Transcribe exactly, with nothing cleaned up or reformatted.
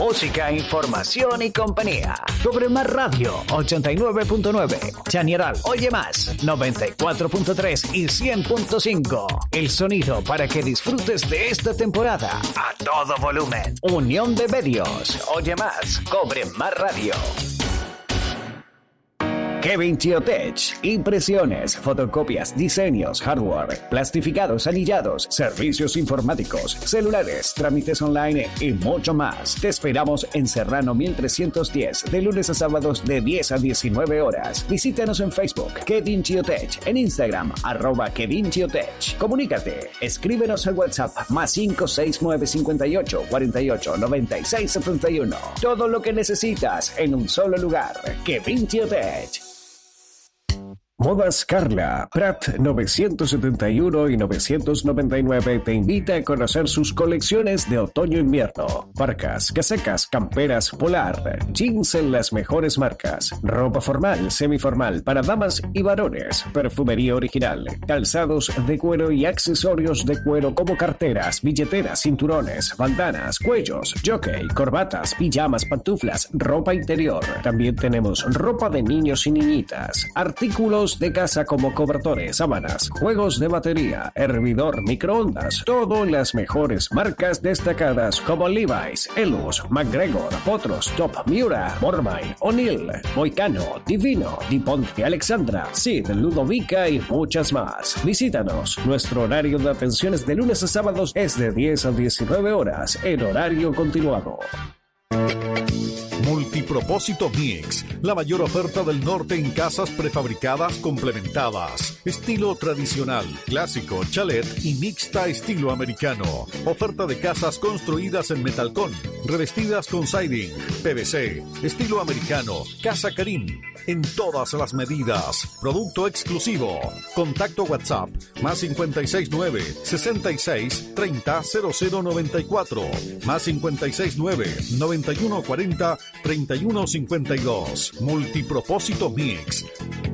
música, información y compañía. Cobre Más Radio ochenta y nueve punto nueve. Chañaral Oye Más noventa y cuatro punto tres y cien punto cinco. El sonido para que disfrutes de esta temporada a todo volumen. Unión de Medios. Oye Más. Cobre Más Radio. Kevin Chiotech. Impresiones, fotocopias, diseños, hardware, plastificados, anillados, servicios informáticos, celulares, trámites online y mucho más. Te esperamos en Serrano mil trescientos diez, de lunes a sábados de diez a diecinueve horas. Visítanos en Facebook, Kevin Chiotech, en Instagram, arroba Kevin Chiotech. Comunícate, escríbenos al WhatsApp más cinco seis nueve cinco ocho cuatro ocho nueve seis siete uno. Todo lo que necesitas en un solo lugar. Kevin Chiotech. Modas Carla, Prat novecientos setenta y uno y novecientos noventa y nueve te invita a conocer sus colecciones de otoño-invierno. Parcas, casacas, camperas, polar, jeans en las mejores marcas, ropa formal, semiformal para damas y varones, perfumería original, calzados de cuero y accesorios de cuero como carteras, billeteras, cinturones, bandanas, cuellos, jockey, corbatas, pijamas, pantuflas, ropa interior. También tenemos ropa de niños y niñitas, artículos de casa como cobertores, sábanas, juegos de batería, hervidor, microondas, todo en las mejores marcas destacadas como Levi's, Elus, McGregor, Potros, Top, Miura, Mormai, O'Neill, Moicano, Divino, Diponte, Alexandra, Sid, Ludovica y muchas más. Visítanos. Nuestro horario de atenciones de lunes a sábados es de diez a diecinueve horas en horario continuado. Multipropósito Mix, la mayor oferta del norte en casas prefabricadas complementadas, estilo tradicional, clásico, chalet y mixta estilo americano. Oferta de casas construidas en metalcón, revestidas con siding, P V C, estilo americano, Casa Karim, en todas las medidas. Producto exclusivo. Contacto WhatsApp más cincuenta y seis nueve, sesenta y seis, treinta, cero cero noventa y cuatro, más cincuenta y seis nueve, noventa y uno cuarenta, treinta y uno cincuenta y dos. Multipropósito Mix.